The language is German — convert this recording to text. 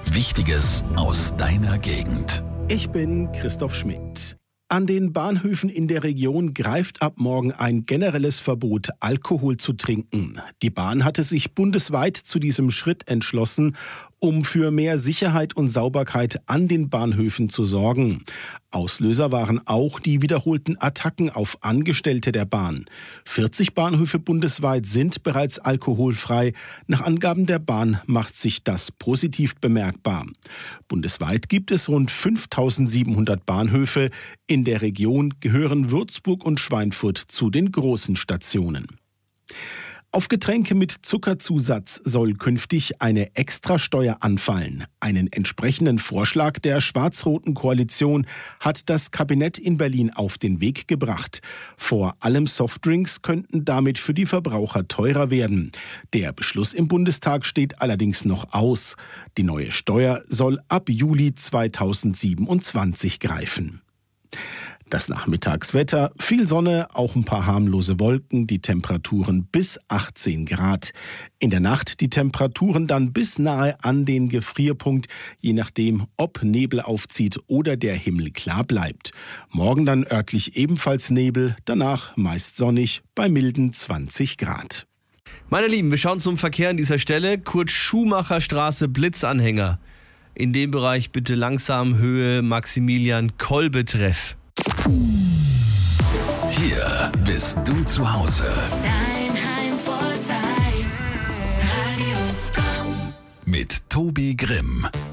Wichtiges aus deiner Gegend. Ich bin Christoph Schmidt. An den Bahnhöfen in der Region greift ab morgen ein generelles Verbot, Alkohol zu trinken. Die Bahn hatte sich bundesweit zu diesem Schritt entschlossen, um für mehr Sicherheit und Sauberkeit an den Bahnhöfen zu sorgen. Auslöser waren auch die wiederholten Attacken auf Angestellte der Bahn. 40 Bahnhöfe bundesweit sind bereits alkoholfrei. Nach Angaben der Bahn macht sich das positiv bemerkbar. Bundesweit gibt es rund 5.700 Bahnhöfe. In der Region gehören Würzburg und Schweinfurt zu den großen Stationen. Auf Getränke mit Zuckerzusatz soll künftig eine Extrasteuer anfallen. Einen entsprechenden Vorschlag der schwarz-roten Koalition hat das Kabinett in Berlin auf den Weg gebracht. Vor allem Softdrinks könnten damit für die Verbraucher teurer werden. Der Beschluss im Bundestag steht allerdings noch aus. Die neue Steuer soll ab Juli 2027 greifen. Das Nachmittagswetter, viel Sonne, auch ein paar harmlose Wolken, die Temperaturen bis 18 Grad. In der Nacht die Temperaturen dann bis nahe an den Gefrierpunkt, je nachdem, ob Nebel aufzieht oder der Himmel klar bleibt. Morgen dann örtlich ebenfalls Nebel, danach meist sonnig bei milden 20 Grad. Meine Lieben, wir schauen zum Verkehr an dieser Stelle. Kurt-Schumacher-Straße, Blitzanhänger. In dem Bereich bitte langsam Höhe Maximilian-Kolbe-Treff. Hier bist du zu Hause. Dein Heimvorteil. Radio Komm. Mit Tobi Grimm.